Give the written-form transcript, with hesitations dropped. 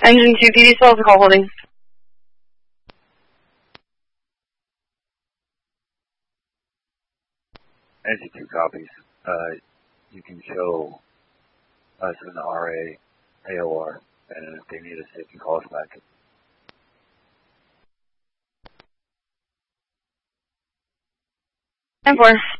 Engine 2, PD 12 call holding. Engine 2 copies. You can show us an RA, AOR, and if they need us, they can call us back. 10-4.